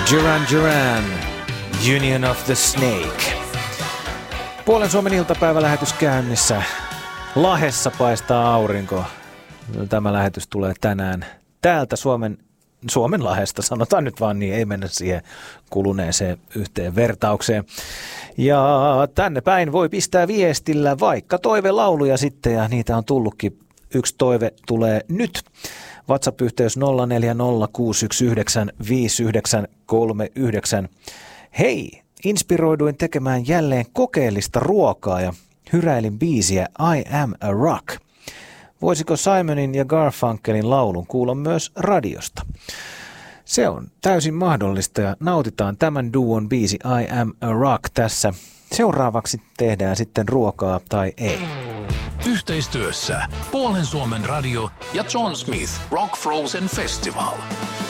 Duran Duran, Union of the Snake. Puolen Suomen iltapäivälähetys käynnissä. Lahdessa paistaa aurinko. Tämä lähetys tulee tänään täältä Suomenlahdesta, sanotaan nyt vaan niin, ei mennä siihen kuluneeseen yhteen vertaukseen. Ja tänne päin voi pistää viestillä vaikka toivelauluja sitten, ja niitä on tullutkin. Yksi toive tulee nyt. WhatsApp-yhteys 0406195939. Hei, inspiroiduin tekemään jälleen kokeellista ruokaa ja hyräilin biisiä I Am a Rock. Voisiko Simonin ja Garfunkelin laulun kuulla myös radiosta? Se on täysin mahdollista ja nautitaan tämän duon biisi I Am a Rock tässä. Seuraavaksi tehdään sitten ruokaa tai ei. Yhteistyössä Puolen Suomen radio ja John Smith Rock Frozen Festival.